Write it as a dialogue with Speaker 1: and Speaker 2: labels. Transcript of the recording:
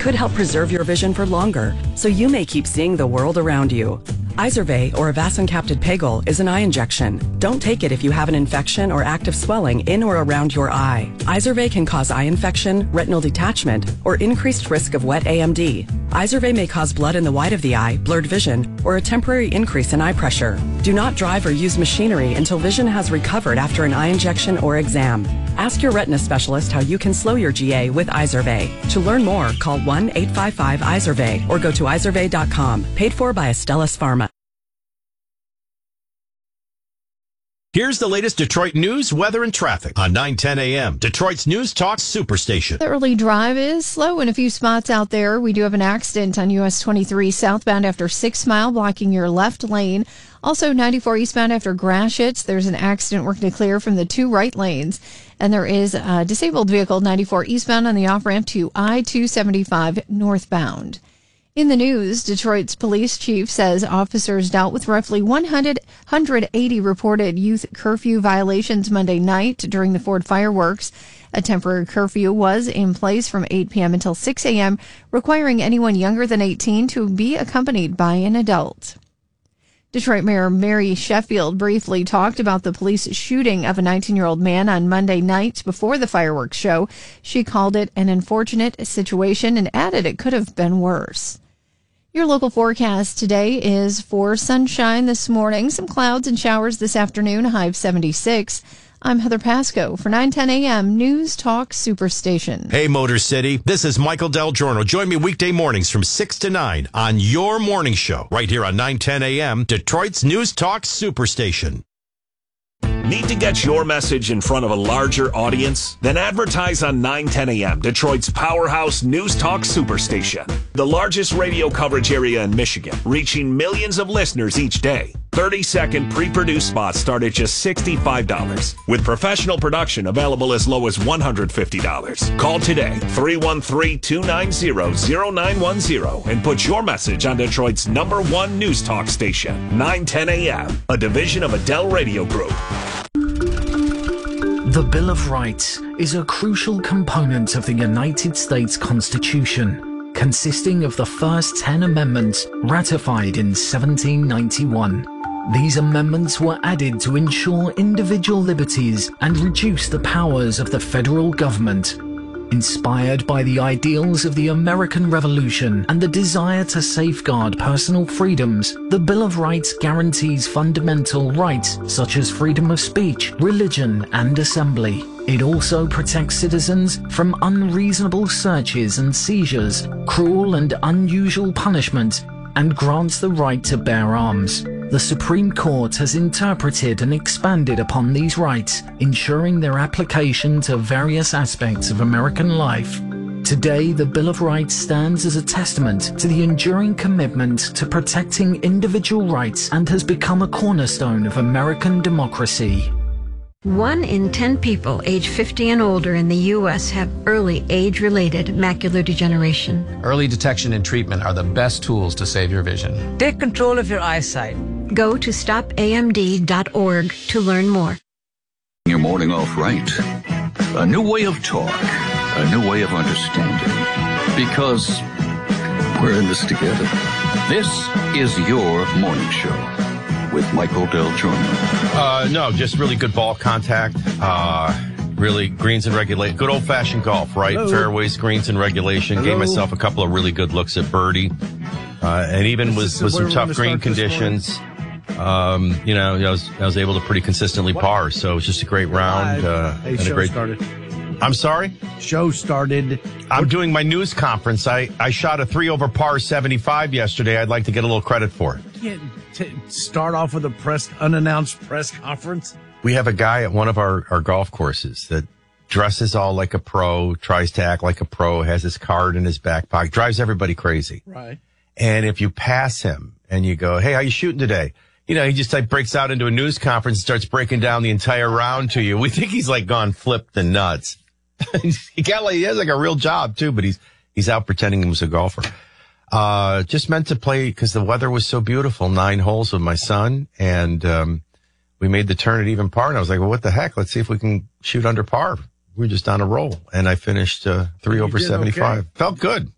Speaker 1: could help preserve your vision for longer, so you may keep seeing the world around you. Izervay, or avacincaptad pegol, is an eye injection. Don't take it if you have an infection or active swelling in or around your eye. Izervay can cause eye infection, retinal detachment, or increased risk of wet AMD. Izervay may cause blood in the white of the eye, blurred vision, or a temporary increase in eye pressure. Do not drive or use machinery until vision has recovered after an eye injection or exam. Ask your retina specialist how you can slow your GA with Izervay. To learn more, call 1-855-IZERVAY or go to izervay.com. Paid for by Astellas Pharma.
Speaker 2: Here's the latest Detroit news, weather, and traffic on 9:10 a.m. Detroit's News Talk Superstation.
Speaker 3: The early drive is slow in a few spots out there. We do have an accident on US 23 southbound after 6 Mile, blocking your left lane. Also, 94 eastbound after Gratiot, there's an accident working to clear from the 2 right lanes. And there is a disabled vehicle, 94 eastbound on the off-ramp to I-275 northbound. In the news, Detroit's police chief says officers dealt with roughly 180 reported youth curfew violations Monday night during the Ford fireworks. A temporary curfew was in place from 8 p.m. until 6 a.m., requiring anyone younger than 18 to be accompanied by an adult. Detroit Mayor Mary Sheffield briefly talked about the police shooting of a 19-year-old man on Monday night before the fireworks show. She called it an unfortunate situation and added it could have been worse. Your local forecast today is for sunshine this morning, some clouds and showers this afternoon, high of 76. I'm Heather Pasco for 9:10 a.m. News Talk Superstation.
Speaker 2: Hey, Motor City. This is Michael Del Giorno. Join me weekday mornings from 6 to 9 on your morning show right here on 9:10 a.m. Detroit's News Talk Superstation.
Speaker 4: Need to get your message in front of a larger audience? Then advertise on 9:10 a.m. Detroit's powerhouse News Talk Superstation. The largest radio coverage area in Michigan, reaching millions of listeners each day. 30-second pre-produced spots start at just $65, with professional production available as low as $150. Call today, 313-290-0910, and put your message on Detroit's #1 News Talk station, 9:10 a.m., a division of Adele Radio Group.
Speaker 5: The Bill of Rights is a crucial component of the United States Constitution, consisting of the first 10 amendments ratified in 1791. These amendments were added to ensure individual liberties and reduce the powers of the federal government. Inspired by the ideals of the American Revolution and the desire to safeguard personal freedoms, the Bill of Rights guarantees fundamental rights such as freedom of speech, religion, and assembly. It also protects citizens from unreasonable searches and seizures, cruel and unusual punishment, and grants the right to bear arms. The Supreme Court has interpreted and expanded upon these rights, ensuring their application to various aspects of American life. Today, the Bill of Rights stands as a testament to the enduring commitment to protecting individual rights and has become a cornerstone of American democracy.
Speaker 6: 1 in 10 people age 50 and older in the U.S. have early age-related macular degeneration.
Speaker 7: Early detection and treatment are the best tools to save your vision.
Speaker 8: Take control of your eyesight.
Speaker 6: Go to stopamd.org to learn more.
Speaker 9: Your morning off right. A new way of talk. A new way of understanding. Because we're in this together. This is your morning show with Michael Del Giorno.
Speaker 2: No, just really good ball contact. Really greens and regulation. Good old-fashioned golf, right?
Speaker 10: Hello.
Speaker 2: Fairways, greens and regulation.
Speaker 10: Hello.
Speaker 2: Gave myself a couple of really good looks at birdie. And even with some tough green conditions, I was able to pretty consistently par. So it was just a great round.
Speaker 10: Hey, show started.
Speaker 2: I'm sorry?
Speaker 10: Show started.
Speaker 2: I'm doing my news conference. I shot a 3 over par 75 yesterday. I'd like to get a little credit for it.
Speaker 10: You can't start off with a unannounced press conference.
Speaker 2: We have a guy at one of our golf courses that dresses all like a pro, tries to act like a pro, has his card in his back pocket, drives everybody crazy.
Speaker 10: Right.
Speaker 2: And if you pass him and you go, hey, how you shooting today? He just breaks out into a news conference and starts breaking down the entire round to you. We think he's gone flipped and nuts. He has a real job too, but he's out pretending he was a golfer. Just meant to play because the weather was so beautiful. 9 holes with my son, and we made the turn at even par. And I was like, well, what the heck? Let's see if we can shoot under par. We were just on a roll, and I finished 3 over 75. Okay. Felt good.